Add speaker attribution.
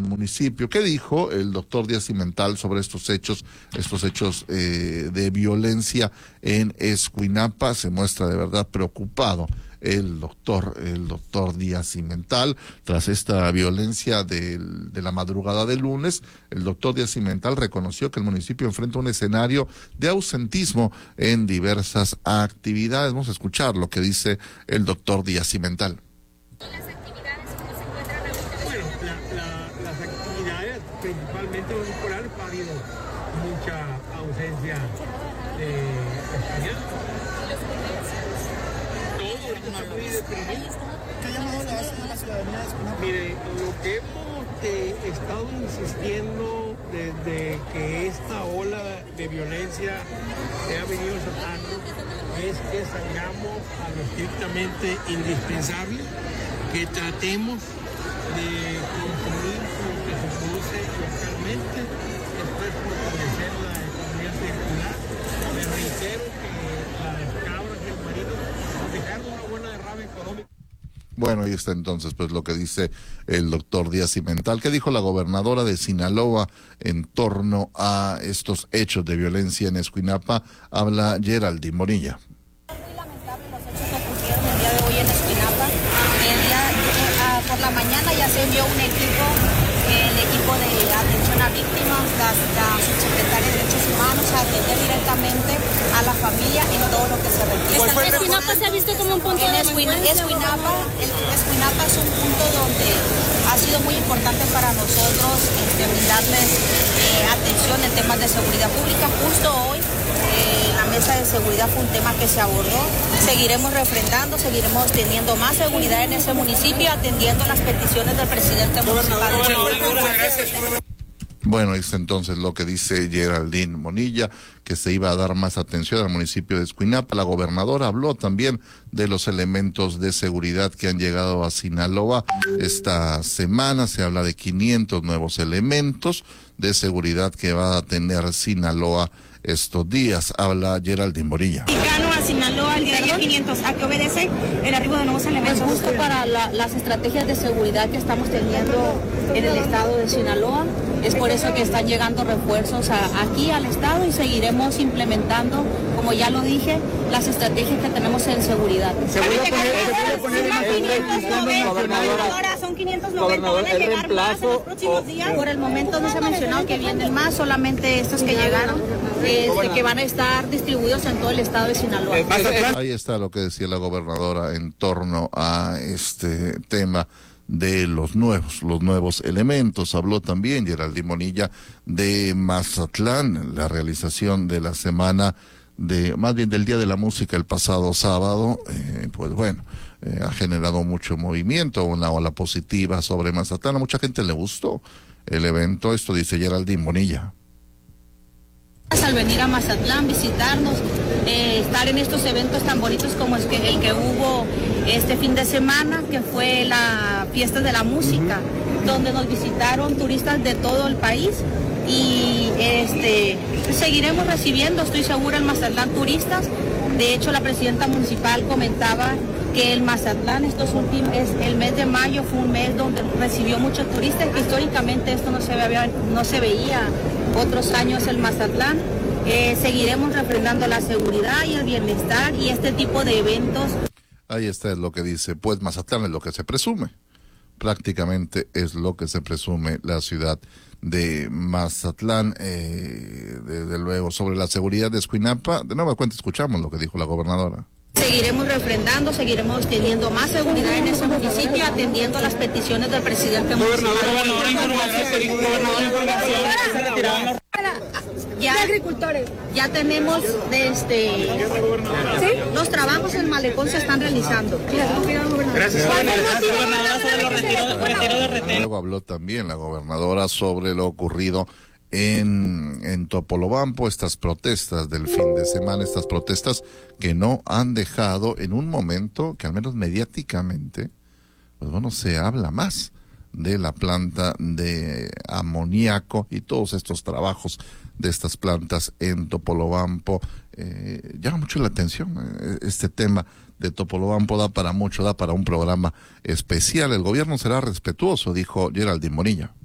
Speaker 1: municipio. ¿Qué dijo el doctor Díaz Cimental sobre estos hechos de violencia en Escuinapa? Se muestra de verdad preocupado el doctor Díaz Cimental tras esta violencia de la madrugada del lunes. El doctor Díaz Cimental reconoció que el municipio enfrenta un escenario de ausentismo en diversas actividades. Vamos a escuchar lo que dice el doctor Díaz Cimental.
Speaker 2: Bueno, las actividades principalmente escolares ha habido mucha ausencia de estudiantes.
Speaker 3: ¿Qué llamado le hacen a la ciudadanía de Escuinapa?
Speaker 2: Mire, lo que hemos estado insistiendo desde que esta ola de violencia se ha venido tratando es que salgamos a lo estrictamente indispensable, que tratemos de consumir lo que se produce localmente, después fortalecer la economía circular. Me reitero que las cabras y el marino nos dejaron una buena derrama económica.
Speaker 1: Bueno, ahí está entonces pues lo que dice el doctor Díaz Cimental. ¿Qué dijo la gobernadora de Sinaloa en torno a estos hechos de violencia en Escuinapa? Habla Geraldine Bonilla.
Speaker 4: Muy lamentable los hechos que ocurrieron el día de hoy en Escuinapa. Por la mañana ya se envió un equipo, el equipo de atención a víctimas, la subsecretaria de Derechos Humanos, a atender directamente a la familia en todo lo que se requiere.
Speaker 5: ¿Escuinapa se ha visto como un punto de
Speaker 4: Escuinapa es un punto donde ha sido muy importante para nosotros brindarles atención en temas de seguridad pública. Justo hoy la mesa de seguridad fue un tema que se abordó. Seguiremos refrendando, seguiremos teniendo más seguridad en ese municipio, atendiendo las peticiones del presidente municipal.
Speaker 1: Bueno, es entonces lo que dice Geraldine Bonilla, que se iba a dar más atención al municipio de Escuinapa. La gobernadora habló también de los elementos de seguridad que han llegado a Sinaloa. Esta semana se habla de 500 nuevos elementos de seguridad que va a tener Sinaloa estos días. Habla Geraldine Bonilla.
Speaker 6: A Sinaloa, el día de ayer 500, ¿a qué obedece el arribo de nuevos elementos?
Speaker 4: Pues justo para las estrategias de seguridad que estamos teniendo en el estado de Sinaloa. Es por eso que están llegando refuerzos aquí al estado y seguiremos implementando, como ya lo dije, las estrategias que tenemos en seguridad.
Speaker 6: Son 590, ¿van a llegar más en los próximos días?
Speaker 4: Por el momento no se ha mencionado que vienen más, solamente estos que llegaron, que van a estar distribuidos en todo el estado de Sinaloa.
Speaker 1: Ahí está lo que decía la gobernadora en torno a este tema de los nuevos elementos. Habló también Geraldine Bonilla de Mazatlán, la realización de la semana más bien del Día de la Música el pasado sábado. Pues bueno, ha generado mucho movimiento, una ola positiva sobre Mazatlán. A mucha gente le gustó el evento. Esto dice Geraldine Bonilla.
Speaker 4: Al venir a Mazatlán, visitarnos, estar en estos eventos tan bonitos como el que hubo este fin de semana, que fue la fiesta de la música, donde nos visitaron turistas de todo el país y seguiremos recibiendo, estoy segura, en Mazatlán turistas. De hecho, la presidenta municipal comentaba que el Mazatlán el mes de mayo fue un mes donde recibió muchos turistas, que históricamente esto no se veía otros años el Mazatlán. Seguiremos refrendando la seguridad y el bienestar y este tipo de eventos.
Speaker 1: Ahí está, es lo que dice, pues Mazatlán es lo que se presume, prácticamente es lo que se presume la ciudad de Mazatlán. Desde luego, sobre la seguridad de Escuinapa, de nueva cuenta escuchamos lo que dijo la gobernadora.
Speaker 4: Seguiremos refrendando, seguiremos teniendo más seguridad en ese municipio, atendiendo las peticiones del presidente municipal. Ya tenemos los trabajos en Malecón se están realizando.
Speaker 2: Gracias.
Speaker 1: Luego habló también la gobernadora sobre lo ocurrido en Topolobampo, estas protestas del fin de semana, estas protestas que no han dejado en un momento que al menos mediáticamente, pues bueno, se habla más de la planta de amoníaco y todos estos trabajos de estas plantas en Topolobampo. Llama mucho la atención este tema de Topolobampo, da para mucho, da para un programa especial. El gobierno será respetuoso, dijo Geraldine Bonilla.